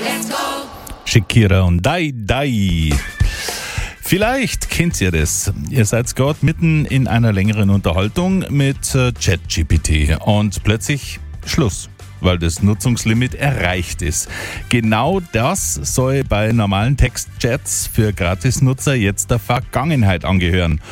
Shakira und Dai Dai. Vielleicht kennt ihr das. Ihr seid gerade mitten in einer längeren Unterhaltung mit ChatGPT und plötzlich Schluss, weil das Nutzungslimit erreicht ist. Genau das soll bei normalen Textchats für Gratisnutzer jetzt der Vergangenheit angehören.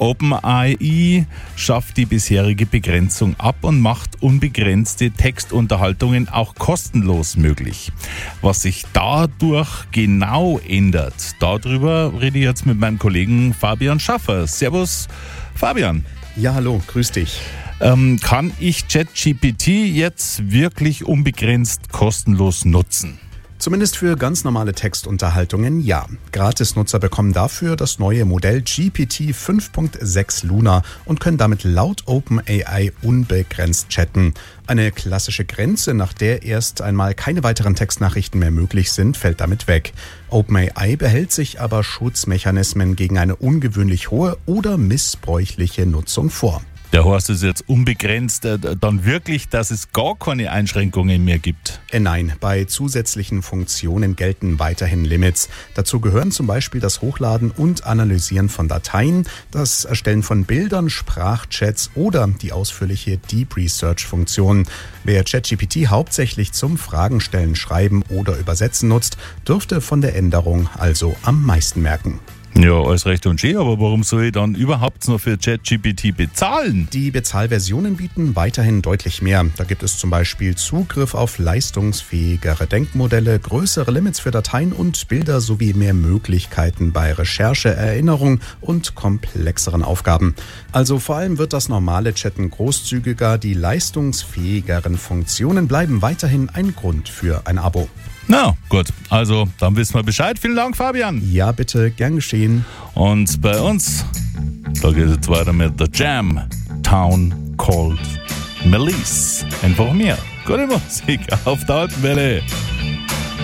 OpenAI schafft die bisherige Begrenzung ab und macht unbegrenzte Textunterhaltungen auch kostenlos möglich. Was sich dadurch genau ändert, darüber rede ich jetzt mit meinem Kollegen Fabian Schaffer. Servus, Fabian. Ja, hallo, grüß dich. Kann ich ChatGPT jetzt wirklich unbegrenzt kostenlos nutzen? Zumindest für ganz normale Textunterhaltungen ja. Gratisnutzer bekommen dafür das neue Modell GPT 5.6 Luna und können damit laut OpenAI unbegrenzt chatten. Eine klassische Grenze, nach der erst einmal keine weiteren Textnachrichten mehr möglich sind, fällt damit weg. OpenAI behält sich aber Schutzmechanismen gegen eine ungewöhnlich hohe oder missbräuchliche Nutzung vor. Der heißt es jetzt unbegrenzt, dann wirklich, dass es gar keine Einschränkungen mehr gibt? Nein, bei zusätzlichen Funktionen gelten weiterhin Limits. Dazu gehören zum Beispiel das Hochladen und Analysieren von Dateien, das Erstellen von Bildern, Sprachchats oder die ausführliche Deep Research-Funktion. Wer ChatGPT hauptsächlich zum Fragenstellen, Schreiben oder Übersetzen nutzt, dürfte von der Änderung also am meisten merken. Ja, alles recht und schön, aber warum soll ich dann überhaupt noch für ChatGPT bezahlen? Die Bezahlversionen bieten weiterhin deutlich mehr. Da gibt es zum Beispiel Zugriff auf leistungsfähigere Denkmodelle, größere Limits für Dateien und Bilder sowie mehr Möglichkeiten bei Recherche, Erinnerung und komplexeren Aufgaben. Also vor allem wird das normale Chatten großzügiger, die leistungsfähigeren Funktionen bleiben weiterhin ein Grund für ein Abo. Na gut, also dann wissen wir Bescheid. Vielen Dank, Fabian. Ja, bitte, gern geschehen. Und bei uns, da geht es jetzt weiter mit The Jam, Town Called Melisse. Einfach mehr gute Musik auf der Alpenwelle.